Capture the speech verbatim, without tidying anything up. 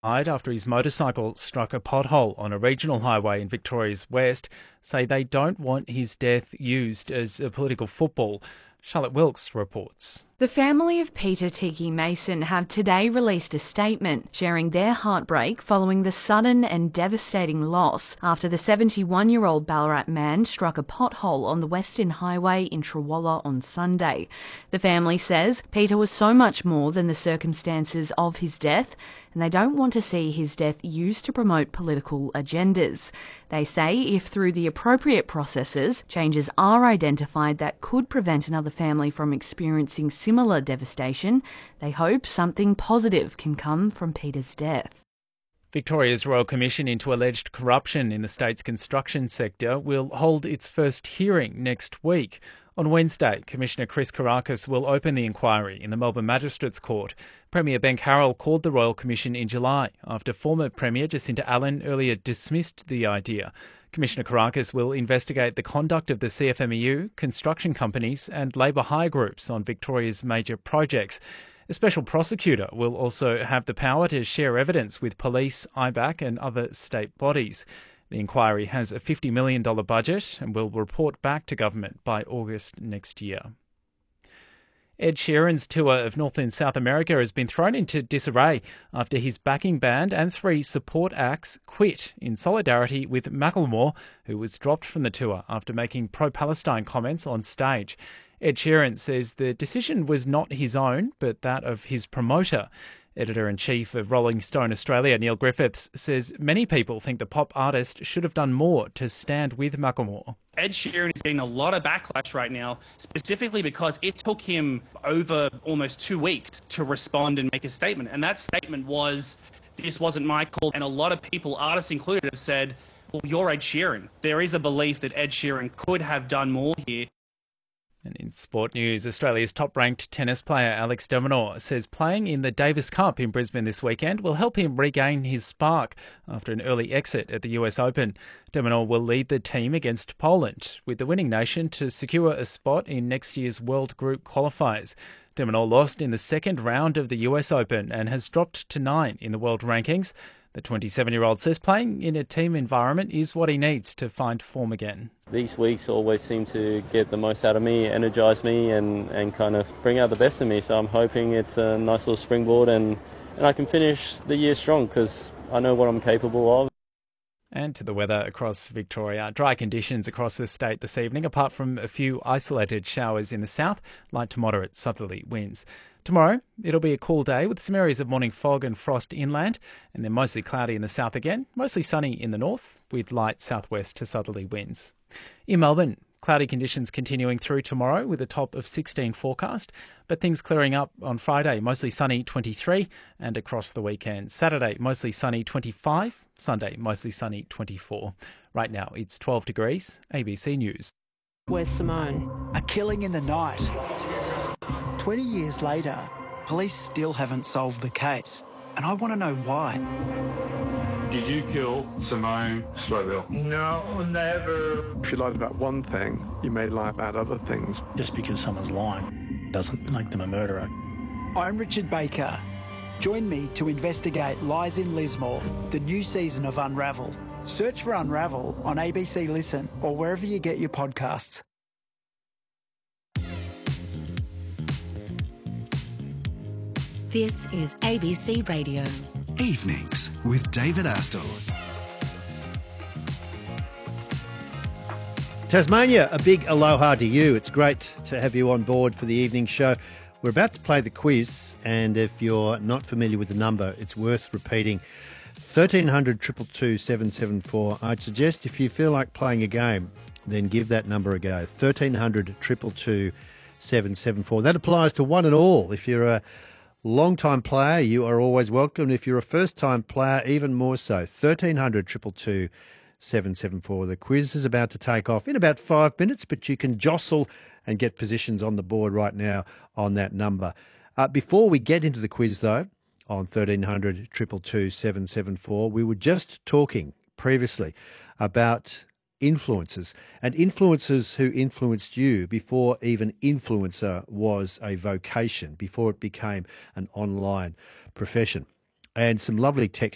died after his motorcycle struck a pothole on a regional highway in Victoria's west, say they don't want his death used as a political football. Charlotte Wilkes reports. The family of Peter Tiki Mason have today released a statement sharing their heartbreak following the sudden and devastating loss after the seventy-one-year-old Ballarat man struck a pothole on the Western Highway in Trawalla on Sunday. The family says Peter was so much more than the circumstances of his death, and they don't want to see his death used to promote political agendas. They say if through the appropriate processes, changes are identified that could prevent another family from experiencing similar devastation, they hope something positive can come from Peter's death. Victoria's Royal Commission into alleged corruption in the state's construction sector will hold its first hearing next week. On Wednesday, Commissioner Chris Kourakis will open the inquiry in the Melbourne Magistrates Court. Premier Ben Carroll called the Royal Commission in July after former Premier Jacinta Allen earlier dismissed the idea. Commissioner Kourakis will investigate the conduct of the C F M E U, construction companies and labour hire groups on Victoria's major projects. A special prosecutor will also have the power to share evidence with police, I B A C and other state bodies. The inquiry has a fifty million dollars budget and will report back to government by August next year. Ed Sheeran's tour of North and South America has been thrown into disarray after his backing band and three support acts quit in solidarity with Macklemore, who was dropped from the tour after making pro-Palestine comments on stage. Ed Sheeran says the decision was not his own, but that of his promoter. Editor-in-Chief of Rolling Stone Australia, Neil Griffiths, says many people think the pop artist should have done more to stand with Macklemore. Ed Sheeran is getting a lot of backlash right now, specifically because it took him over almost two weeks to respond and make a statement. And that statement was, this wasn't my call. And a lot of people, artists included, have said, well, you're Ed Sheeran. There is a belief that Ed Sheeran could have done more here. And in sport news, Australia's top-ranked tennis player Alex de Minaur says playing in the Davis Cup in Brisbane this weekend will help him regain his spark after an early exit at the U S Open. De Minaur will lead the team against Poland, with the winning nation to secure a spot in next year's World Group qualifiers. De Minaur lost in the second round of the U S Open and has dropped to nine in the world rankings. The twenty-seven-year-old says playing in a team environment is what he needs to find form again. These weeks always seem to get the most out of me, energise me and, and kind of bring out the best in me. So I'm hoping it's a nice little springboard and, and I can finish the year strong because I know what I'm capable of. And to the weather across Victoria. Dry conditions across the state this evening, apart from a few isolated showers in the south, light to moderate southerly winds. Tomorrow, it'll be a cool day with some areas of morning fog and frost inland, and then mostly cloudy in the south again, mostly sunny in the north, with light southwest to southerly winds. In Melbourne, cloudy conditions continuing through tomorrow with a top of sixteen forecast, but things clearing up on Friday, mostly sunny twenty-three, and across the weekend. Saturday, mostly sunny twenty-five, Sunday, mostly sunny twenty-four. Right now, it's twelve degrees, A B C News. Where's Simone? A killing in the night. twenty years later, police still haven't solved the case, and I want to know why. Did you kill Simone Scoville? No, never. If you lied about one thing, you may lie about other things. Just because someone's lying doesn't make them a murderer. I'm Richard Baker. Join me to investigate Lies in Lismore, the new season of Unravel. Search for Unravel on A B C Listen or wherever you get your podcasts. This is A B C Radio. Evenings with David Astle. Tasmania, a big aloha to you. It's great to have you on board for the evening show. We're about to play the quiz, and if you're not familiar with the number, it's worth repeating. thirteen hundred, two two two, seven seven four. I'd suggest if you feel like playing a game, then give that number a go. thirteen hundred, two two two, seven seven four. That applies to one and all. If you're a long-time player, you are always welcome. If you're a first-time player, even more so. thirteen hundred, two two two, seven seven four. The quiz is about to take off in about five minutes, but you can jostle and get positions on the board right now on that number. Uh, before we get into the quiz, though, on thirteen hundred, two two two, seven seven four, we were just talking previously about influencers and influencers who influenced you before even influencer was a vocation, before it became an online profession. And some lovely text